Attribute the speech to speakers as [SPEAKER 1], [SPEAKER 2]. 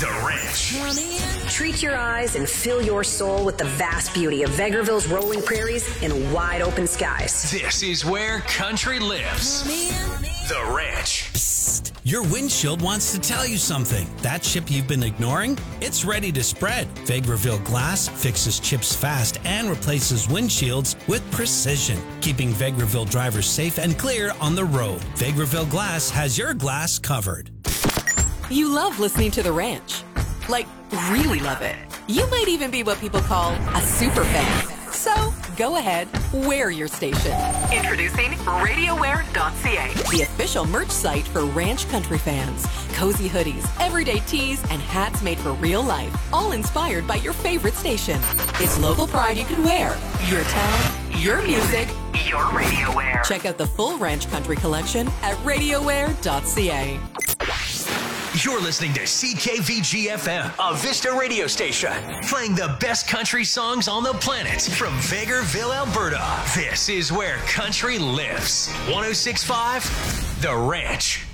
[SPEAKER 1] The Ranch.
[SPEAKER 2] Treat your eyes and fill your soul with the vast beauty of Vegreville's rolling prairies and wide open skies.
[SPEAKER 1] This is where country lives. The Ranch.
[SPEAKER 3] Psst. Your windshield wants to tell you something. That chip you've been ignoring? It's ready to spread. Vegreville Glass fixes chips fast and replaces windshields with precision, keeping Vegreville drivers safe and clear on the road. Vegreville Glass has your glass covered.
[SPEAKER 4] You love listening to The Ranch. Like, really love it. You might even be what people call a super fan. So, go ahead, wear your station. Introducing RadioWear.ca, the official merch site for Ranch country fans. Cozy hoodies, everyday tees, and hats made for real life, all inspired by your favorite station. It's local pride you can wear. Your town, your music, your RadioWear. Check out the full Ranch country collection at RadioWear.ca.
[SPEAKER 1] You're listening to CKVG-FM, a Vista radio station, playing the best country songs on the planet from Vegreville, Alberta. This is where country lives. 106.5, The Ranch.